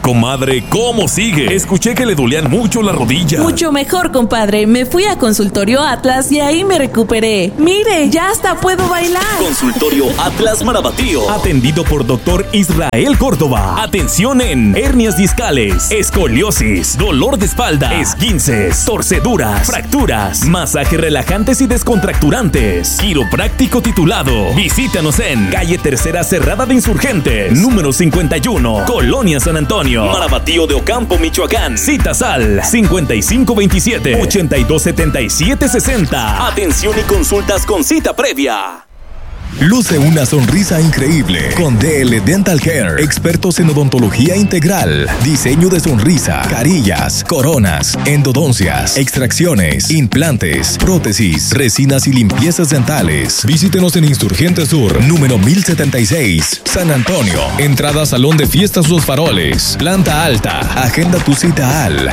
Comadre, ¿cómo sigue? Escuché que le dolían mucho las rodillas. Mucho mejor, compadre. Me fui a Consultorio Atlas y ahí me recuperé. Mire, ya hasta puedo bailar. Consultorio Atlas Marabatío. Atendido por Dr. Israel Córdoba. Atención en hernias discales, escoliosis, dolor de espalda, esguinces, torceduras, fracturas, masajes relajantes y descontracturantes. Quiropráctico titulado. Visítanos en calle Tercera Cerrada de Insurgentes, número 51, Colonia San Antonio, Marabatío de Ocampo, Michoacán. Citas al 5527-827760. Atención y consultas con cita previa. Luce una sonrisa increíble con DL Dental Care, expertos en odontología integral, diseño de sonrisa, carillas, coronas, endodoncias, extracciones, implantes, prótesis, resinas y limpiezas dentales. Visítenos en Insurgente Sur, número 1076, San Antonio. Entrada Salón de Fiestas Los Faroles, planta alta. Agenda tu cita al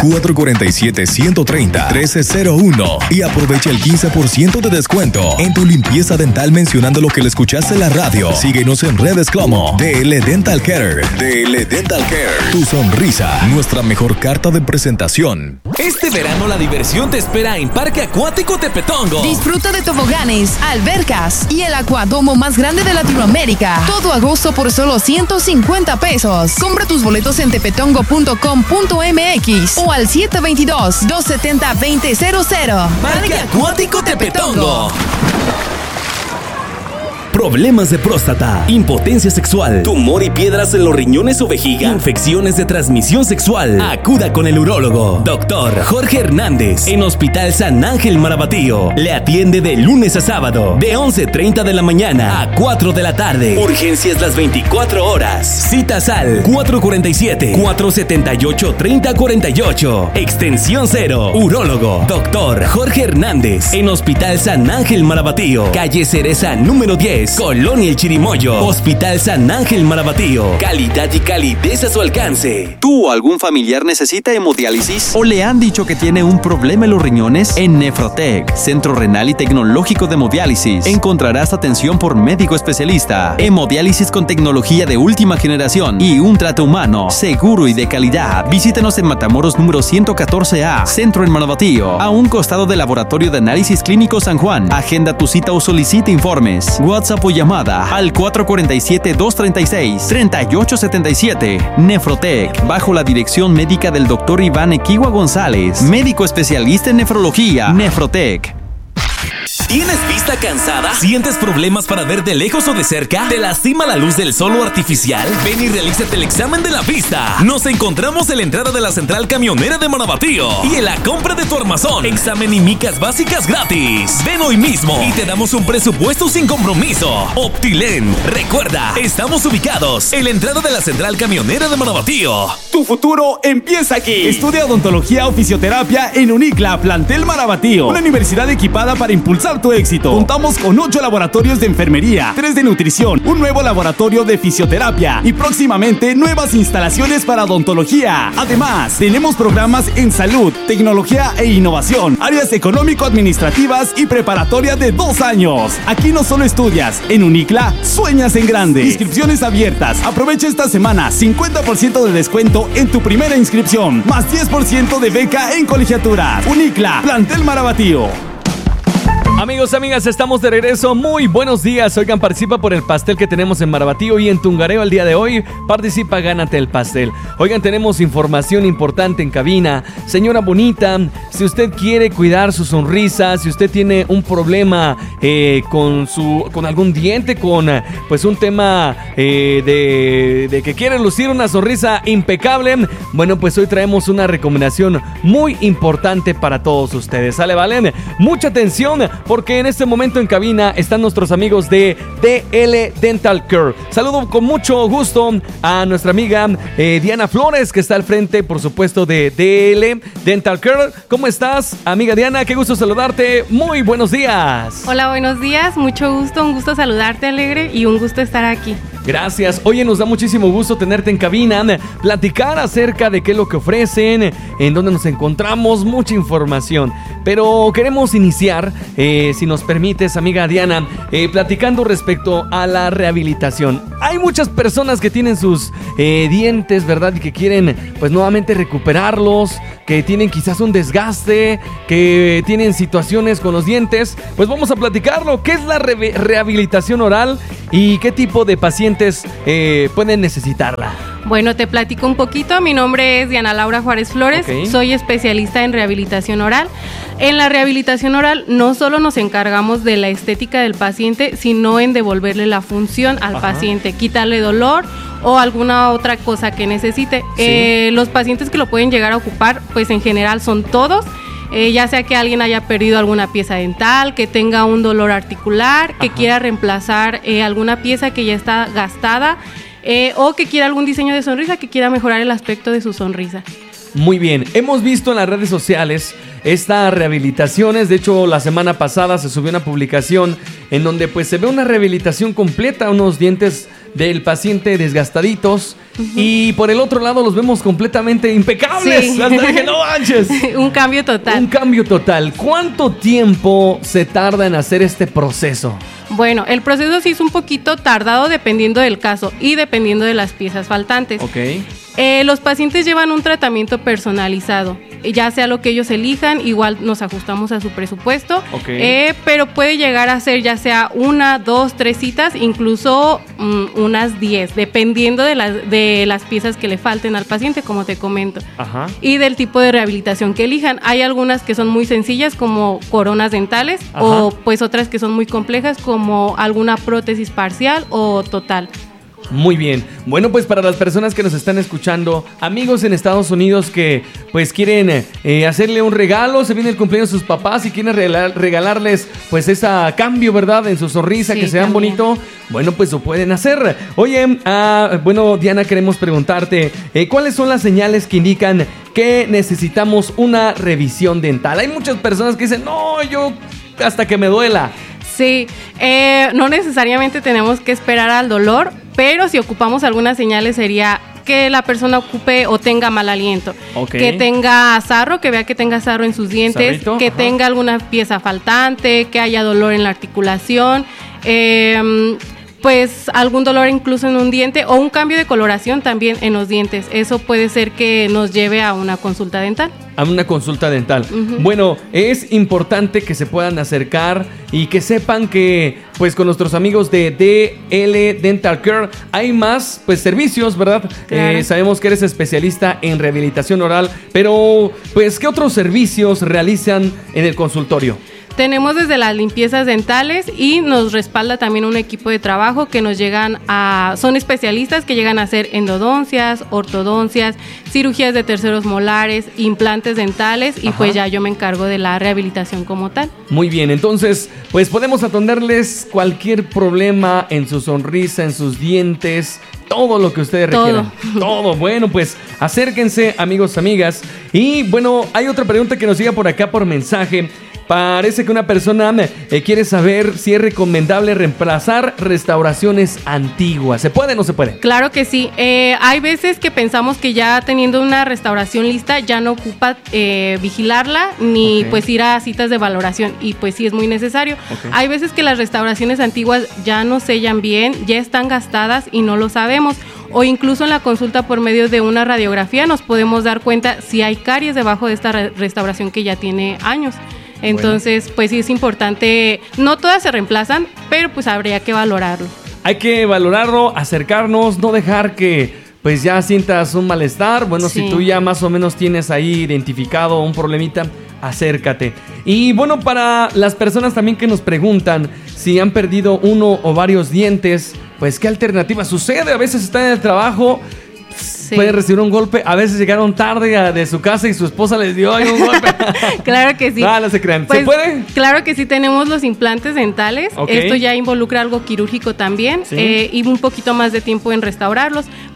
447-130-1301 y aprovecha el 15% de descuento en tu limpieza dental mencionando lo que le escuchaste en la radio. Síguenos en redes como DL Dental Care. DL Dental Care. Tu sonrisa, nuestra mejor carta de presentación. Este verano la diversión te espera en Parque Acuático Tepetongo. Disfruta de toboganes, albercas y el acuadomo más grande de Latinoamérica. Todo agosto por solo 150 pesos. Compra tus boletos en tepetongo.com.mx o al 722-270-2000. Parque Acuático Tepetongo. Problemas de próstata, impotencia sexual, Tumor y piedras en los riñones o vejiga. infecciones de transmisión sexual. Acuda con el urólogo, Dr. Jorge Hernández, en Hospital San Ángel Marabatío. Le atiende de lunes a sábado, de 11:30 de la mañana a 4 de la tarde. Urgencias las 24 horas. Citas al 447-478-3048. Extensión 0. Urólogo, Dr. Jorge Hernández, en Hospital San Ángel Marabatío. Calle Cereza, número 10. Colonia El Chirimoyo. Hospital San Ángel Marabatío. Calidad y calidez a su alcance. ¿Tú o algún familiar necesita hemodiálisis? ¿O le han dicho que tiene un problema en los riñones? En Nefrotec, Centro Renal y Tecnológico de Hemodiálisis, encontrarás atención por médico especialista, hemodiálisis con tecnología de última generación y un trato humano, seguro y de calidad. Visítanos en Matamoros número 114A, Centro en Marabatío, a un costado del Laboratorio de Análisis Clínico San Juan. Agenda tu cita o solicita informes. WhatsApp o llamada al 447-236-3877. Nefrotec, bajo la dirección médica del Dr. Iván Equigua González, médico especialista en nefrología. Nefrotec. ¿Tienes vista cansada? ¿Sientes problemas para ver de lejos o de cerca? ¿Te lastima la luz del sol o artificial? Ven y realízate el examen de la vista. Nos encontramos en la entrada de la Central Camionera de Marabatío y en la compra de tu armazón. Examen y micas básicas gratis. Ven hoy mismo y te damos un presupuesto sin compromiso. Optilen. Recuerda, estamos ubicados en la entrada de la Central Camionera de Marabatío. Tu futuro empieza aquí. Estudia odontología o fisioterapia en UNICLA, plantel Marabatío. Una universidad equipada para impulsar tu éxito. Contamos con 8 laboratorios de enfermería, 3 de nutrición, un nuevo laboratorio de fisioterapia y próximamente nuevas instalaciones para odontología. Además, tenemos programas en salud, tecnología e innovación, áreas económico-administrativas y preparatoria de 2 años. Aquí no solo estudias, en UNICLA sueñas en grande. Inscripciones abiertas. Aprovecha esta semana 50% de descuento en tu primera inscripción, más 10% de beca en colegiaturas. UNICLA, plantel Marabatío. Amigos, amigas, estamos de regreso. Muy buenos días. Oigan, participa por el pastel que tenemos en Marabatío y en Tungareo el día de hoy. Participa, gánate el pastel. Oigan, tenemos información importante en cabina. Señora bonita, si usted quiere cuidar su sonrisa, si usted tiene un problema con algún diente, con pues un tema de que quiere lucir una sonrisa impecable, bueno, pues hoy traemos una recomendación muy importante para todos ustedes. ¿Sale, vale? Mucha atención, porque en este momento en cabina están nuestros amigos de DL Dental Care. Saludo con mucho gusto a nuestra amiga Diana Flores, que está al frente, por supuesto, de DL Dental Care. ¿Cómo estás, amiga Diana? Qué gusto saludarte. Muy buenos días. Hola, buenos días. Mucho gusto, un gusto saludarte, Alegre, y un gusto estar aquí. Gracias. Oye, nos da muchísimo gusto tenerte en cabina, platicar acerca de qué es lo que ofrecen, en dónde nos encontramos, mucha información. Pero queremos iniciar, si nos permites, amiga Diana, platicando respecto a la rehabilitación. Hay muchas personas que tienen sus dientes, ¿verdad? Y que quieren, pues, nuevamente recuperarlos, que tienen quizás un desgaste, que tienen situaciones con los dientes. Pues vamos a platicarlo. ¿Qué es la rehabilitación oral y qué tipo de pacientes pueden necesitarla? Bueno, te platico un poquito. Mi nombre es Diana Laura Juárez Flores. Soy especialista en rehabilitación oral. En la rehabilitación oral no solo nos encargamos de la estética del paciente, sino en devolverle la función al paciente, quitarle dolor o alguna otra cosa que necesite. Sí. Los pacientes que lo pueden llegar a ocupar, pues en general son todos. Ya sea que alguien haya perdido alguna pieza dental, que tenga un dolor articular, que quiera reemplazar alguna pieza que ya está gastada, o que quiera algún diseño de sonrisa, que quiera mejorar el aspecto de su sonrisa. Muy bien, hemos visto en las redes sociales estas rehabilitaciones. De hecho, la semana pasada se subió una publicación en donde pues se ve una rehabilitación completa, unos dientes del paciente desgastaditos, y por el otro lado los vemos completamente impecables. Sí. Hasta dije, no manches. Un cambio total. Un cambio total. ¿Cuánto tiempo se tarda en hacer este proceso? Bueno, el proceso sí es un poquito tardado dependiendo del caso y dependiendo de las piezas faltantes. Los pacientes llevan un tratamiento personalizado, ya sea lo que ellos elijan, igual nos ajustamos a su presupuesto, pero puede llegar a ser ya sea 1, 2, 3 citas, incluso unas 10, dependiendo de las piezas que le falten al paciente, como te comento, y del tipo de rehabilitación que elijan. Hay algunas que son muy sencillas, como coronas dentales, o pues otras que son muy complejas, como alguna prótesis parcial o total. Muy bien. Bueno, pues para las personas que nos están escuchando, amigos en Estados Unidos que pues quieren hacerle un regalo, se viene el cumpleaños de sus papás y quieren regalarles pues ese cambio, ¿verdad? En su sonrisa, que se vean bonito, bueno, pues lo pueden hacer. Oye, bueno, Diana, queremos preguntarte, ¿cuáles son las señales que indican que necesitamos una revisión dental? Hay muchas personas que dicen, no, yo hasta que me duela. Sí, no necesariamente tenemos que esperar al dolor, pero si ocupamos algunas señales sería que la persona ocupe o tenga mal aliento, que tenga sarro, que vea que tenga sarro en sus dientes, ¿sarrito? Que tenga alguna pieza faltante, que haya dolor en la articulación, pues algún dolor incluso en un diente o un cambio de coloración también en los dientes. Eso puede ser que nos lleve a una consulta dental. A una consulta dental. Bueno, es importante que se puedan acercar y que sepan que pues con nuestros amigos de DL Dental Care hay más pues servicios, ¿verdad? Claro. Sabemos que eres especialista en rehabilitación oral, pero pues ¿qué otros servicios realizan en el consultorio? Tenemos desde las limpiezas dentales y nos respalda también un equipo de trabajo que nos llegan son especialistas que llegan a hacer endodoncias, ortodoncias, cirugías de terceros molares, implantes dentales y pues ya yo me encargo de la rehabilitación como tal. Muy bien, entonces pues podemos atenderles cualquier problema en su sonrisa, en sus dientes, todo lo que ustedes requieran. Todo. Bueno, pues acérquense, amigos, amigas. Y bueno, hay otra pregunta que nos llega por acá por mensaje. Parece que una persona quiere saber si es recomendable reemplazar restauraciones antiguas. ¿Se puede o no se puede? Claro que sí. Hay veces que pensamos que ya teniendo una restauración lista ya no ocupa vigilarla ni pues ir a citas de valoración, y pues sí es muy necesario. Hay veces que las restauraciones antiguas ya no sellan bien, ya están gastadas y no lo sabemos. O incluso en la consulta por medio de una radiografía nos podemos dar cuenta si hay caries debajo de esta restauración que ya tiene años. Entonces, pues sí es importante, no todas se reemplazan, pero pues habría que valorarlo. Hay que valorarlo, acercarnos, no dejar que pues ya sientas un malestar. Bueno, si tú ya más o menos tienes ahí identificado un problemita, acércate. Y bueno, para las personas también que nos preguntan si han perdido uno o varios dientes, pues qué alternativa sucede. A veces están en el trabajo, pueden recibir un golpe, a veces llegaron tarde de su casa y su esposa les dio ahí un golpe. Claro que sí. No se crean. Pues, ¿se puede? Claro que sí, tenemos los implantes dentales. Esto ya involucra algo quirúrgico también, y un poquito más de tiempo en restaurarlos.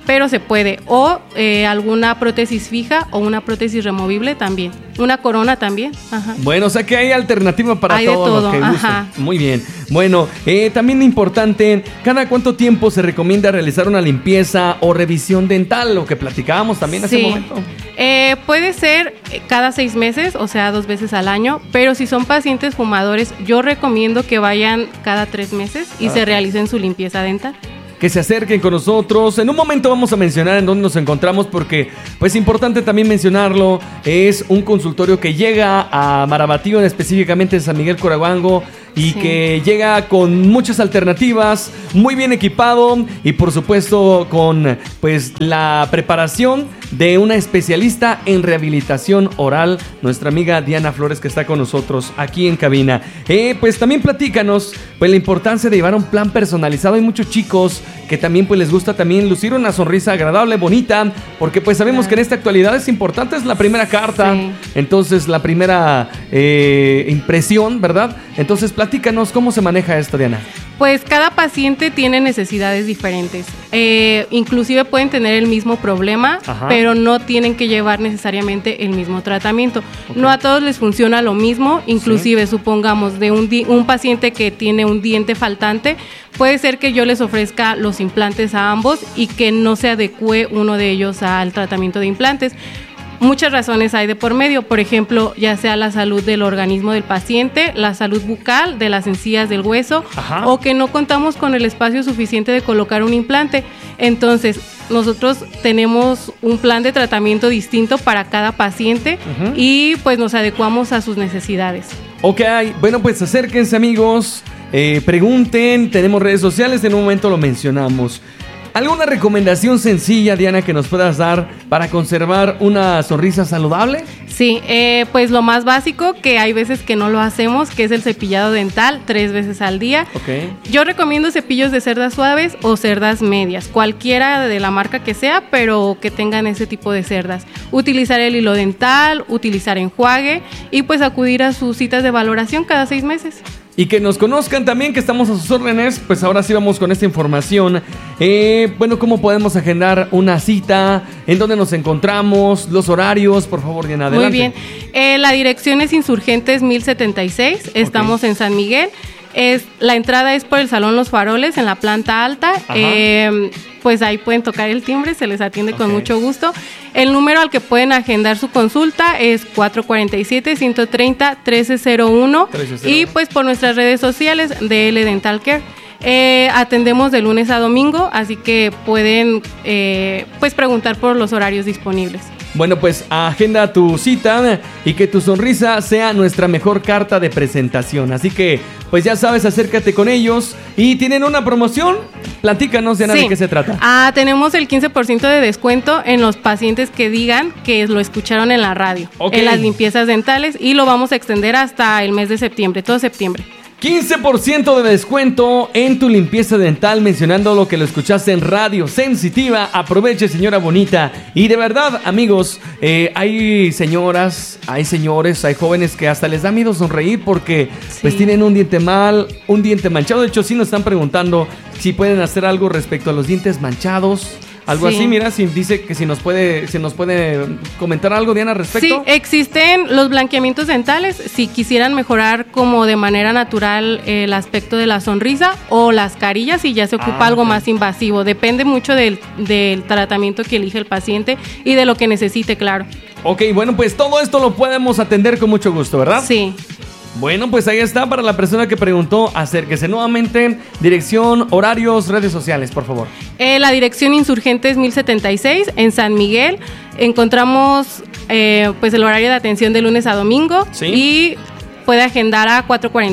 pero se puede. O alguna prótesis fija o una prótesis removible también. Una corona también. Ajá. Bueno, o sea que hay alternativa para hay todo, de todo lo que guste. Ajá. Muy bien. Bueno, también importante, ¿cada cuánto tiempo se recomienda realizar una limpieza o revisión dental? Lo que platicábamos también hace un momento. Puede ser cada 6 meses, o sea, 2 veces al año, pero si son pacientes fumadores, yo recomiendo que vayan cada 3 meses y se realicen su limpieza dental. Que se acerquen con nosotros. En un momento vamos a mencionar en dónde nos encontramos porque, pues, importante también mencionarlo. Es un consultorio que llega a Marabatío, específicamente en San Miguel Corahuango, y que llega con muchas alternativas, muy bien equipado y, por supuesto, con, pues, la preparación de una especialista en rehabilitación oral, nuestra amiga Diana Flores, que está con nosotros aquí en cabina. Pues también platícanos, pues, la importancia de llevar un plan personalizado. Hay muchos chicos que también, pues, les gusta también lucir una sonrisa agradable, bonita, porque, pues, sabemos que en esta actualidad es importante, es la primera carta, entonces la primera impresión, ¿verdad? Entonces, platícanos cómo se maneja esto, Diana. Pues cada paciente tiene necesidades diferentes. Inclusive pueden tener el mismo problema, pero no tienen que llevar necesariamente el mismo tratamiento. No a todos les funciona lo mismo. Inclusive, supongamos, de un paciente que tiene un diente faltante, puede ser que yo les ofrezca los implantes a ambos y que no se adecue uno de ellos al tratamiento de implantes. Muchas razones hay de por medio, por ejemplo, ya sea la salud del organismo del paciente, la salud bucal, de las encías del hueso, o que no contamos con el espacio suficiente de colocar un implante. Entonces, nosotros tenemos un plan de tratamiento distinto para cada paciente y pues nos adecuamos a sus necesidades. Ok, bueno, pues acérquense, amigos, pregunten, tenemos redes sociales, en un momento lo mencionamos. ¿Alguna recomendación sencilla, Diana, que nos puedas dar para conservar una sonrisa saludable? Sí, pues lo más básico, que hay veces que no lo hacemos, que es el cepillado dental 3 veces al día. Yo recomiendo cepillos de cerdas suaves o cerdas medias, cualquiera de la marca que sea, pero que tengan ese tipo de cerdas. Utilizar el hilo dental, utilizar enjuague y pues acudir a sus citas de valoración cada 6 meses. Y que nos conozcan también, que estamos a sus órdenes. Pues ahora sí vamos con esta información. Bueno, ¿cómo podemos agendar una cita? ¿En dónde nos encontramos? Los horarios, por favor, Diana, adelante. Muy bien. La dirección es Insurgentes 1076. Estamos en San Miguel. La entrada es por el Salón Los Faroles, en la planta alta. Pues ahí pueden tocar el timbre, se les atiende con mucho gusto. El número al que pueden agendar su consulta es 447-130-1301 y pues por nuestras redes sociales DL Dental Care. Atendemos de lunes a domingo, así que pueden pues preguntar por los horarios disponibles. Bueno, pues agenda tu cita y que tu sonrisa sea nuestra mejor carta de presentación. Así que, pues ya sabes, acércate con ellos. ¿Y tienen una promoción? Platícanos, Diana, ¿de qué se trata? Tenemos el 15% de descuento en los pacientes que digan que lo escucharon en la radio, en las limpiezas dentales, y lo vamos a extender hasta el mes de septiembre, todo septiembre. 15% de descuento en tu limpieza dental, mencionando lo que lo escuchaste en Radio Sensitiva. Aproveche, señora bonita. Y de verdad, amigos, hay señoras, hay señores, hay jóvenes que hasta les da miedo sonreír porque pues tienen un diente mal, un diente manchado. De hecho, sí nos están preguntando si pueden hacer algo respecto a los dientes manchados. Algo así, mira, dice que si nos puede comentar algo, Diana, al respecto. Sí, existen los blanqueamientos dentales, si quisieran mejorar como de manera natural el aspecto de la sonrisa, o las carillas si ya se ocupa algo más invasivo. Depende mucho del tratamiento que elige el paciente y de lo que necesite, claro. Ok, bueno, pues todo esto lo podemos atender con mucho gusto, ¿verdad? Sí. Bueno, pues ahí está para la persona que preguntó. Acérquese nuevamente. Dirección, horarios, redes sociales, por favor. La dirección Insurgentes 1076 en San Miguel. Encontramos pues el horario de atención de lunes a domingo. Y puede agendar a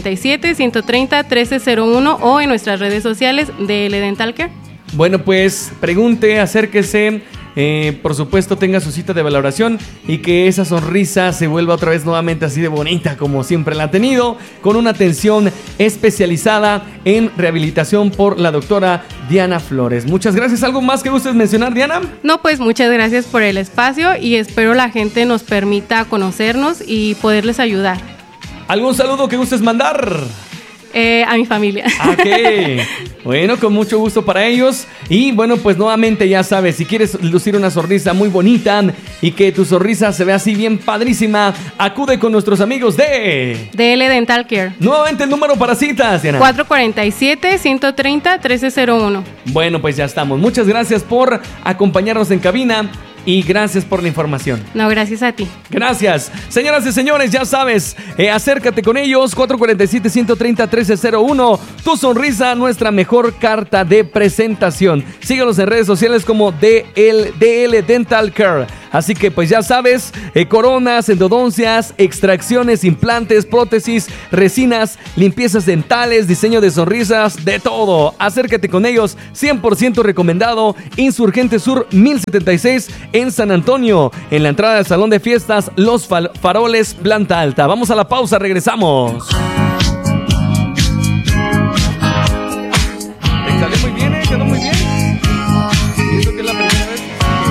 447-130-1301 o en nuestras redes sociales de DL Dental Care. Bueno, pues pregunte, acérquese. Por supuesto, tenga su cita de valoración y que esa sonrisa se vuelva otra vez nuevamente así de bonita como siempre la ha tenido, con una atención especializada en rehabilitación por la doctora Diana Flores. Muchas gracias. ¿Algo más que gustes mencionar, Diana? No, pues muchas gracias por el espacio y espero la gente nos permita conocernos y poderles ayudar. ¿Algún saludo que gustes mandar? A mi familia. Ok. Bueno, con mucho gusto para ellos. Y bueno, pues nuevamente ya sabes, si quieres lucir una sonrisa muy bonita y que tu sonrisa se vea así bien padrísima, acude con nuestros amigos de DL Dental Care. Nuevamente el número para citas, Diana. 447-130-1301. Bueno, pues ya estamos. Muchas gracias por acompañarnos en cabina. Y gracias por la información. No, gracias a ti. Gracias. Señoras y señores, ya sabes, acércate con ellos, 447-130-1301. Tu sonrisa, nuestra mejor carta de presentación. Síguenos en redes sociales como DL Dental Care. Así que pues ya sabes, coronas, endodoncias, extracciones, implantes, prótesis, resinas, limpiezas dentales, diseño de sonrisas, de todo. Acércate con ellos, 100% recomendado. Insurgente Sur 1076 en San Antonio, en la entrada del salón de fiestas Los Faroles, planta alta. Vamos a la pausa, regresamos. Te salió muy bien, quedó muy bien. Pienso que es la primera vez.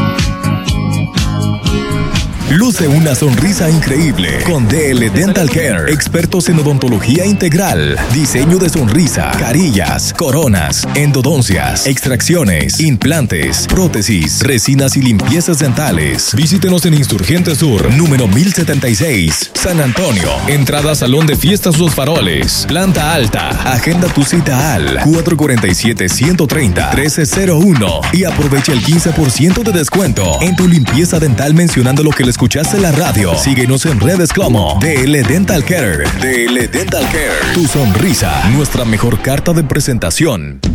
Luce una sonrisa increíble con DL Dental Care, expertos en odontología integral, diseño de sonrisa, carillas, coronas, endodoncias, extracciones, implantes, prótesis, resinas y limpiezas dentales. Visítenos en Insurgente Sur, número 1076, San Antonio. Entrada Salón de Fiestas Los Faroles, planta alta. Agenda tu cita al 447-130-1301 y aprovecha el 15% de descuento en tu limpieza dental mencionando lo que les escuchaste en la radio. Síguenos en redes como DL Dental Care. DL Dental Care. Tu sonrisa, nuestra mejor carta de presentación.